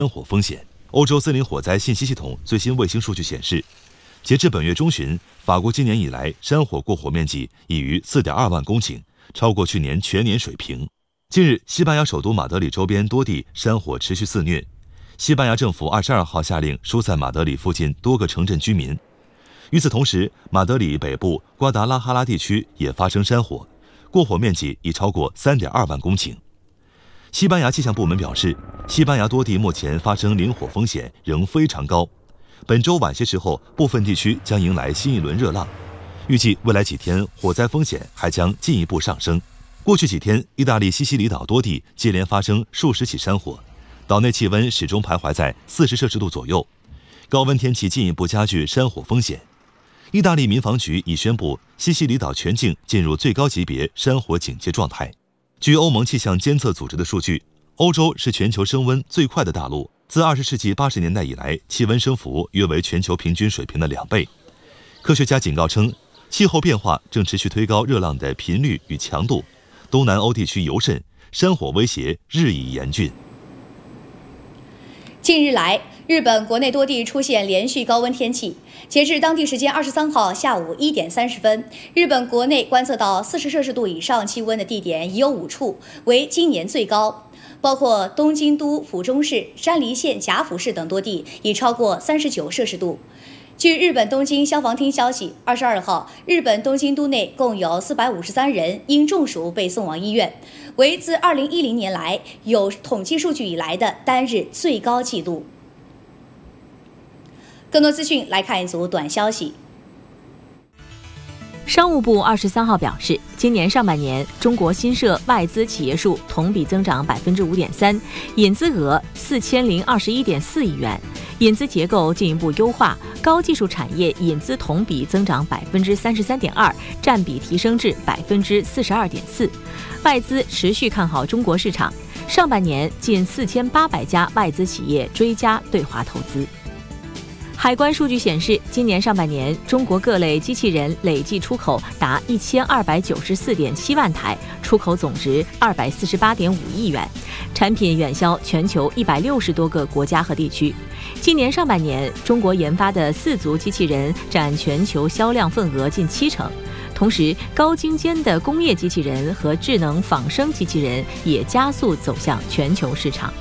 山火风险。欧洲森林火灾信息系统最新卫星数据显示，截至本月中旬，法国今年以来山火过火面积已逾4.2万公顷，超过去年全年水平。近日，西班牙首都马德里周边多地山火持续肆虐，西班牙政府22号下令疏散马德里附近多个城镇居民。与此同时，马德里北部瓜达拉哈拉地区也发生山火，过火面积已超过3.2万公顷。西班牙气象部门表示，西班牙多地目前发生林火风险仍非常高，本周晚些时候部分地区将迎来新一轮热浪，预计未来几天火灾风险还将进一步上升。过去几天，意大利西西里岛多地接连发生数十起山火，岛内气温始终徘徊在40摄氏度左右，高温天气进一步加剧山火风险。意大利民防局已宣布西西里岛全境进入最高级别山火警戒状态。据欧盟气象监测组织的数据，欧洲是全球升温最快的大陆，自20世纪80年代以来，气温升幅约为全球平均水平的2倍。科学家警告称，气候变化正持续推高热浪的频率与强度，东南欧地区尤甚，山火威胁日益严峻。 近日来，日本国内多地出现连续高温天气。截至当地时间23号下午1点30分，日本国内观测到40摄氏度以上气温的地点已有5处，为今年最高，包括东京都府中市、山梨县甲府市等多地已超过39摄氏度。据日本东京消防厅消息，22号，日本东京都内共有453人因中暑被送往医院，为自2010年来有统计数据以来的单日最高纪录。更多资讯来看一组短消息。 商务部23号表示，今年上半年中国新设外资企业数同比增长5.3%，引资额4021.4亿元，引资结构进一步优化，高技术产业引资同比增长33.2%，占比提升至42.4%。外资持续看好中国市场，上半年近4800家外资企业追加对华投资。海关数据显示，今年上半年中国各类机器人累计出口达1294.7万台，出口总值248.5亿元，产品远销全球160多个国家和地区。今年上半年，中国研发的4足机器人占全球销量份额近70%，同时高精尖的工业机器人和智能仿生机器人也加速走向全球市场。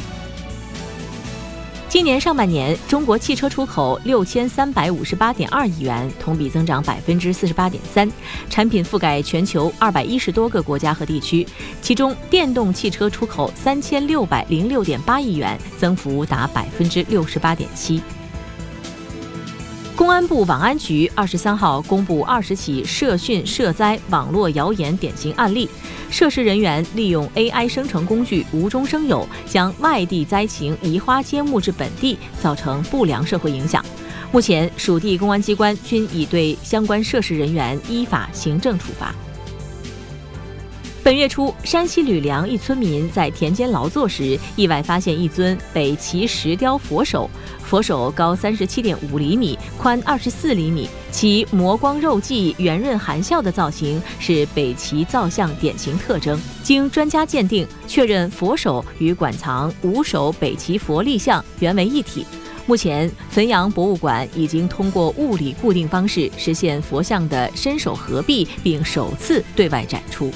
今年上半年，中国汽车出口6358.2亿元，同比增长48.3%，产品覆盖全球210多个国家和地区，其中电动汽车出口3606.8亿元，增幅达68.7%。公安部网安局23号公布20起涉汛涉灾网络谣言典型案例，涉事人员利用 AI 生成工具无中生有，将外地灾情移花接木至本地，造成不良社会影响。目前，属地公安机关均已对相关涉事人员依法行政处罚。本月初，山西吕梁一村民在田间劳作时，意外发现一尊北齐石雕佛手，佛手高37.5厘米，宽24厘米，其磨光肉髻、圆润含笑的造型是北齐造像典型特征。经专家鉴定，确认佛手与馆藏5首北齐佛立像原为一体。目前，汾阳博物馆已经通过物理固定方式实现佛像的身手合璧，并首次对外展出。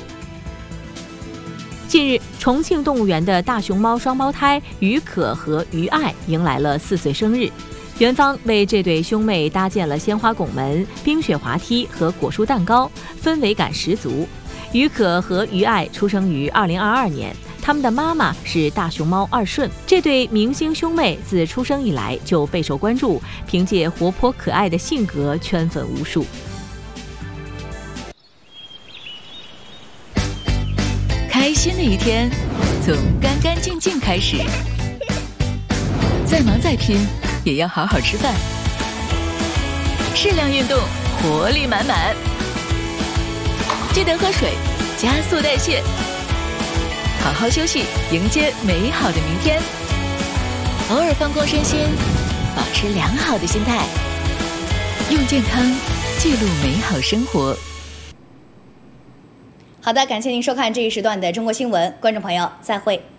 近日，重庆动物园的大熊猫双胞胎于可和于爱迎来了4岁生日，园方为这对兄妹搭建了鲜花拱门、冰雪滑梯和果蔬蛋糕，氛围感十足。于可和于爱出生于2022年，他们的妈妈是大熊猫二顺。这对明星兄妹自出生以来就备受关注，凭借活泼可爱的性格圈粉无数。 开心的一天从干干净净开始，再忙再拼也要好好吃饭，适量运动，活力满满，记得喝水，加速代谢，好好休息，迎接美好的明天。偶尔放空身心，保持良好的心态，用健康记录美好生活。 好的，感谢您收看这一时段的中国新闻，观众朋友，再会。